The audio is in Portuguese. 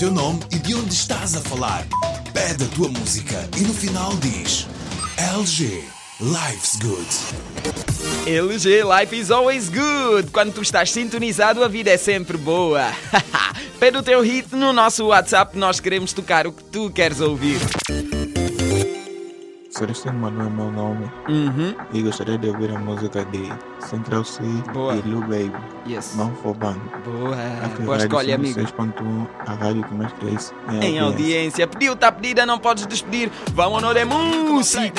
teu nome e de onde estás a falar. Pede a tua música e no final diz LG, Life's Good. LG, Life is always good. Quando tu estás sintonizado, a vida é sempre boa. Pede o teu hit no nosso WhatsApp, nós queremos tocar o que tu queres ouvir. Celestino Manu é meu nome e gostaria de ouvir a música de Central C Boa. e Lil Baby, Yes. Não For Bang. Boa escolha, amigo. 6.1, a rádio que mais cresce Em audiência. Pediu, tá pedida, não podes despedir. Vamos no de música.